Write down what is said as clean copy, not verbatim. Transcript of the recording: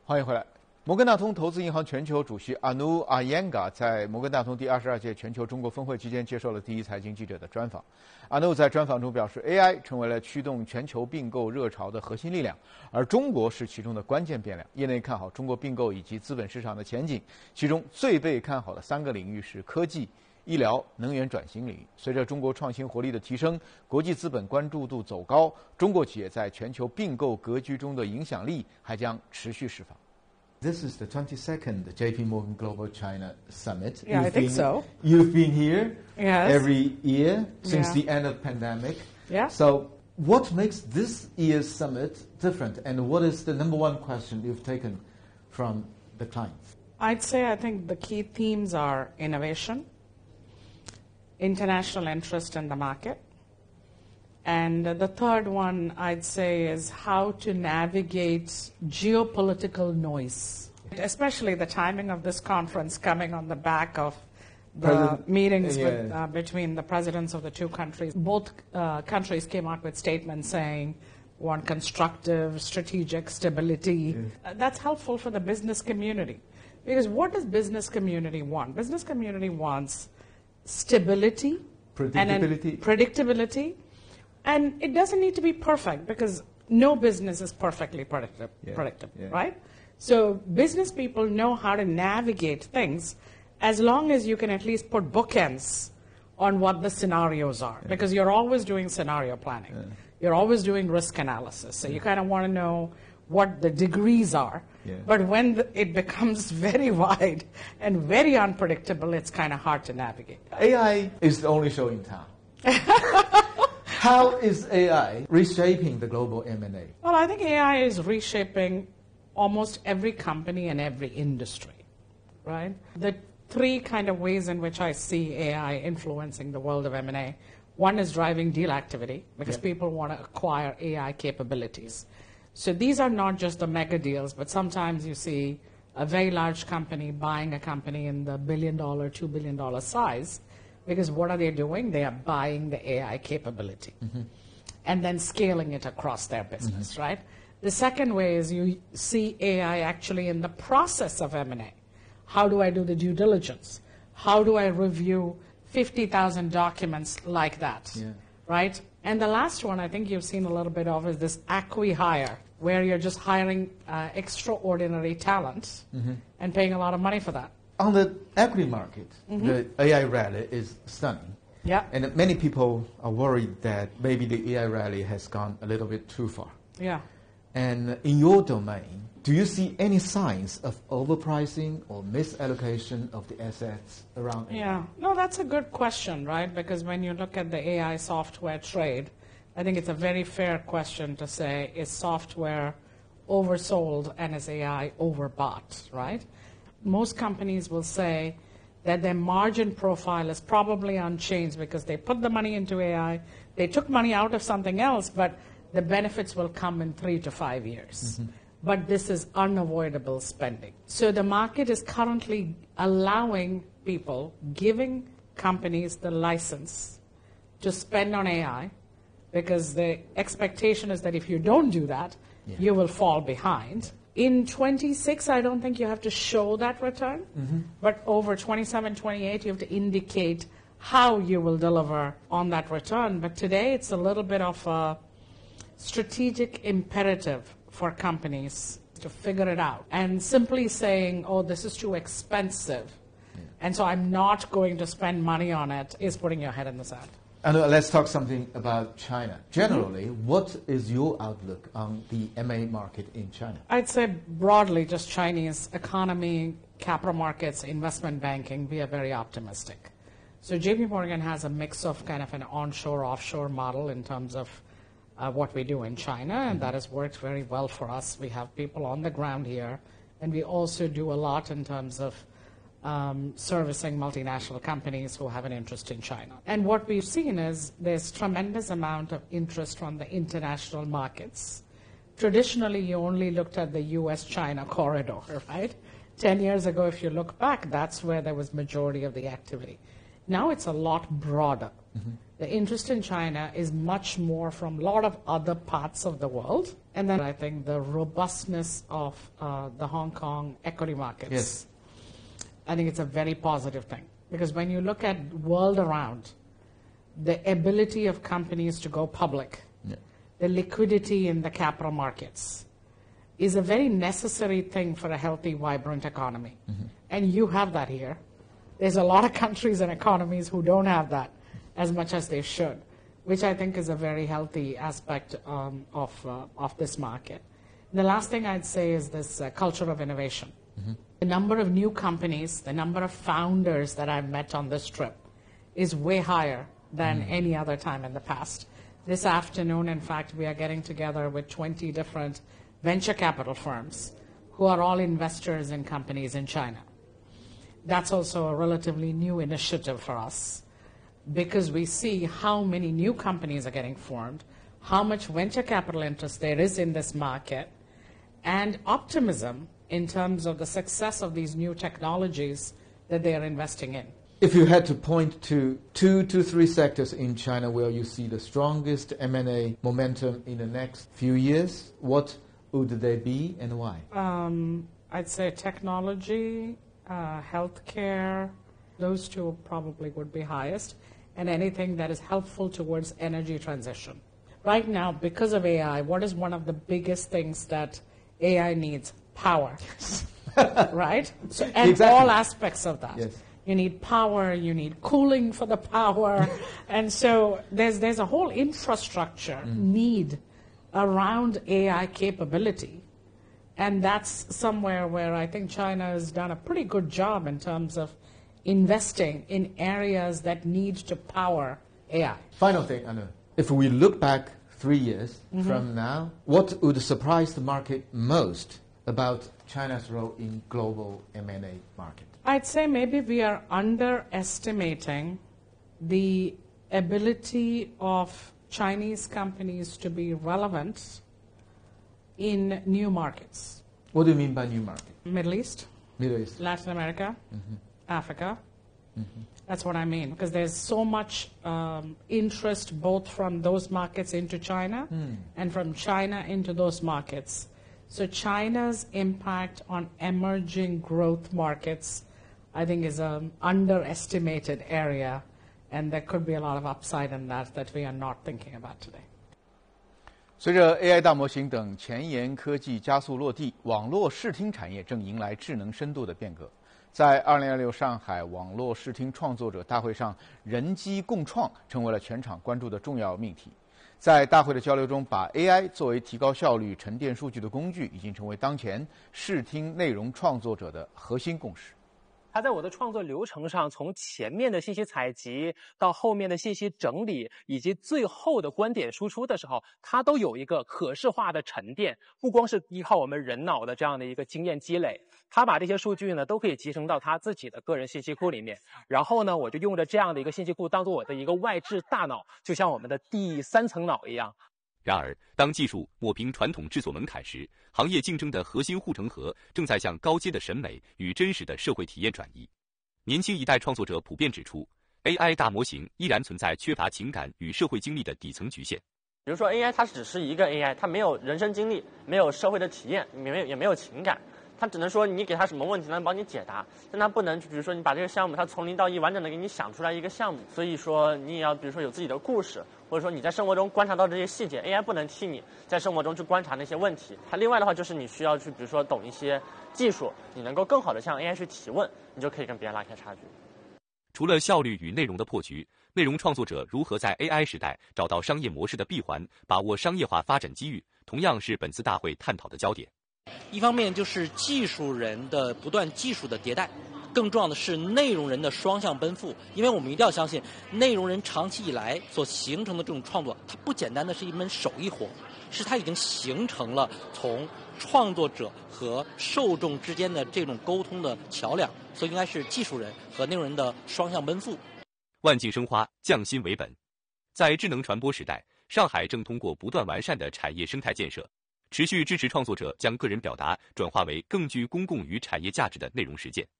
欢迎回来。摩根大通投资银行全球主席 Anu Iyengar 在摩根大通第22届全球中国峰会期间接受了第一财经记者的专访。Anu 在专访中表示 ，AI 成为了驱动全球并购热潮的核心力量，而中国是其中的关键变量。业内看好中国并购以及资本市场的前景，其中最被看好的3个领域是科技、医疗、能源转型领域。随着中国创新活力的提升，国际资本关注度走高，中国企业在全球并购格局中的影响力还将持续释放。This is the 22nd JP Morgan Global China Summit. Yeah, I think so. You've been here Yes. every year since Yeah. the end of pandemic. Yeah. So what makes this year's summit different, and what is the number one question you've taken from the clients? I think the key themes are innovation, international interest in the market, and the third one I'd say is how to navigate geopolitical noise, especially the timing of this conference coming on the back of the meetings between the presidents of the two countries. Both countries came out with statements saying want constructive, strategic stability. That's helpful for the business community. Because what does business community want? Business community wants stability, predictability, and it doesn't need to be perfect because no business is perfectly predictable, right? So business people know how to navigate things as long as you can at least put bookends on what the scenarios are, because you're always doing scenario planning. You're always doing risk analysis. So you kind of want to know what the degrees are. But when it becomes very wide and very unpredictable, it's kind of hard to navigate. AI is the only show in town. How is AI reshaping the global M&A? Well, I think AI is reshaping almost every company and every industry, right? The three kind of ways in which I see AI influencing the world of M&A. One is driving deal activity, because people want to acquire AI capabilities. So these are not just the mega deals, but sometimes you see a very large company buying a company in the $1 billion, $2 billion size, because what are they doing? They are buying the AI capability and then scaling it across their business, right? The second way is you see AI actually in the process of M&A. How do I do the due diligence? How do I review 50,000 documents like that, right? And the last one I think you've seen a little bit of is this acqui-hire, where you're just hiring extraordinary talent and paying a lot of money for that. On the equity market, the AI rally is stunning. Yeah. And many people are worried that maybe the AI rally has gone a little bit too far. Yeah. And in your domain, do you see any signs of overpricing or misallocation of the assets around AI? Yeah. No, that's a good question, right? Because when you look at the AI software trade, I think it's a very fair question to say, is software oversold and is AI overbought, right? Most companies will say that their margin profile is probably unchanged because they put the money into AI, they took money out of something else, but the benefits will come in 3 to 5 years. But this is unavoidable spending. So the market is currently allowing people, giving companies the license to spend on AI, because the expectation is that if you don't do that, you will fall behind. In 26, I don't think you have to show that return, but over 27, 28, you have to indicate how you will deliver on that return. But today, it's a little bit of a strategic imperative for companies to figure it out. And simply saying, oh, this is too expensive, and so I'm not going to spend money on it, is putting your head in the sand. And let's talk something about China. Generally, what is your outlook on the M&A market in China? I'd say broadly, just Chinese economy, capital markets, investment banking, we are very optimistic. So JP Morgan has a mix of kind of an onshore, offshore model in terms of what we do in China, and that has worked very well for us. We have people on the ground here, and we also do a lot in terms of servicing multinational companies who have an interest in China. And what we've seen is there's tremendous amount of interest from the international markets. Traditionally, you only looked at the US-China corridor, right? 10 years ago, if you look back, that's where there was majority of the activity. Now it's a lot broader. The interest in China is much more from a lot of other parts of the world. And then I think the robustness of the Hong Kong equity markets. Yes. I think it's a very positive thing. Because when you look at the world around, the ability of companies to go public, the liquidity in the capital markets, is a very necessary thing for a healthy, vibrant economy. And you have that here. There's a lot of countries and economies who don't have that as much as they should, which I think is a very healthy aspect of this market. And the last thing I'd say is this culture of innovation. The number of new companies, the number of founders that I've met on this trip is way higher than any other time in the past. This afternoon, in fact, we are getting together with 20 different venture capital firms who are all investors in companies in China. That's also a relatively new initiative for us because we see how many new companies are getting formed, how much venture capital interest there is in this market, and optimism in terms of the success of these new technologies that they are investing in. If you had to point to 2 to 3 sectors in China where you see the strongest M&A momentum in the next few years, what would they be and why? I'd say technology, healthcare, those two probably would be highest, and anything that is helpful towards energy transition. Right now, because of AI, what is one of the biggest things that AI needs? Power, right? So, and exactly. All aspects of that. Yes. You need power, you need cooling for the power, and so there's a whole infrastructure need around AI capability. And that's somewhere where I think China has done a pretty good job in terms of investing in areas that need to power AI. Final thing, Anu. If we look back 3 years from now, what would surprise the market most about China's role in global M&A market? I'd say maybe we are underestimating the ability of Chinese companies to be relevant in new markets. What do you mean by new market? Middle East, Middle East. Latin America, Africa. That's what I mean, because there's so much interest both from those markets into China and from China into those markets. So China's impact on emerging growth markets, I think, is an underestimated area, and there could be a lot of upside in that we are not thinking about today. 随着 AI 大模型等前沿科技加速落地，网络视听产业正迎来智能深度的变革。在2026上海网络视听创作者大会上，人机共创成为了全场关注的重要命题。在大会的交流中，把 AI 作为提高效率、沉淀数据的工具，已经成为当前视听内容创作者的核心共识。 它在我的创作流程上，从前面的信息采集到后面的信息整理，以及最后的观点输出的时候，它都有一个可视化的沉淀，不光是依靠我们人脑的这样的一个经验积累，它把这些数据呢都可以集成到它自己的个人信息库里面。然后呢，我就用着这样的一个信息库当做我的一个外置大脑，就像我们的第3层脑一样。 然而，当技术抹平传统制作门槛时，行业竞争的核心护城河正在向高阶的审美与真实的社会体验转移。年轻一代创作者普遍指出 ，AI 大模型依然存在缺乏情感与社会经历的底层局限。 比如说 AI 它只是一个 AI， 它没有人生经历，没有社会的体验，也没有情感。它只能说你给它什么问题，它能帮你解答，但它不能，比如说你把这个项目，它从0到1完整的给你想出来一个项目。所以说你也要，比如说有自己的故事，或者说你在生活中观察到这些细节 ，AI 不能替你在生活中去观察那些问题。它另外的话就是你需要去，比如说懂一些技术，你能够更好的向 AI 去提问，你就可以跟别人拉开差距。 除了效率与内容的破局，内容创作者如何在 AI 时代找到商业模式的闭环，把握商业化发展机遇，同样是本次大会探讨的焦点。 一方面就是技术人的不断技术的迭代，更重要的是内容人的双向奔赴。因为我们一定要相信，内容人长期以来所形成的这种创作，它不简单的是一门手艺活，是它已经形成了从创作者和受众之间的这种沟通的桥梁。所以应该是技术人和内容人的双向奔赴。 万境生花，匠心为本。在智能传播时代，上海正通过不断完善的产业生态建设，持续支持创作者将个人表达转化为更具公共与产业价值的内容实践。